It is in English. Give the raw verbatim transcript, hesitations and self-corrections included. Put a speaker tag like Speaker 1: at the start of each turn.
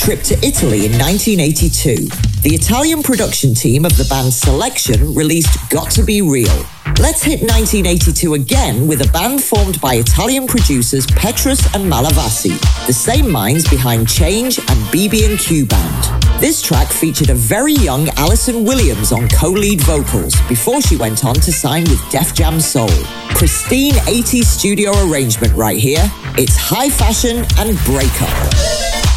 Speaker 1: trip to Italy in nineteen eighty-two. The Italian production team of the band Selection released Got to Be Real. Let's hit nineteen eighty-two again with a band formed by Italian producers Petrus and Malavasi, the same minds behind Change and B B and Q Band. This track featured a very young Alison Williams on co-lead vocals before she went on to sign with Def Jam Soul. Pristine eighties studio arrangement right here. It's High Fashion and Break Up.